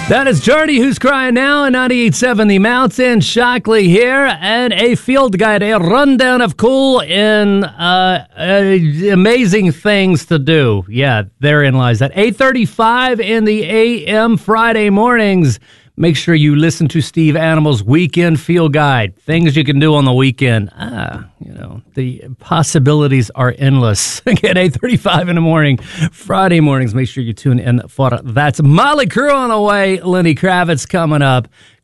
That is Journey, Who's Crying Now, and 98.7 The Mountain. Shockley here, and a field guide, a rundown of cool and amazing things to do. Yeah, therein lies that. 8:35 in the a.m. Friday mornings. Make sure you listen to Steve Animal's Weekend Field Guide. Things you can do on the weekend. The possibilities are endless. Again, 8:35 in the morning, Friday mornings. Make sure you tune in for that. Molly Crew on the way. Lenny Kravitz coming up.